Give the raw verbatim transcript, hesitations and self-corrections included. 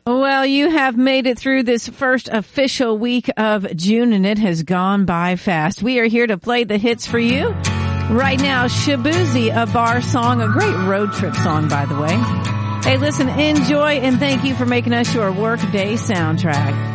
Well, you have made it through this first official week of June, and it has gone by fast. We are here to play the hits for you. Right now, Shaboozey, a bar song, a great road trip song, by the way. Hey, listen, enjoy, and thank you for making us your workday soundtrack.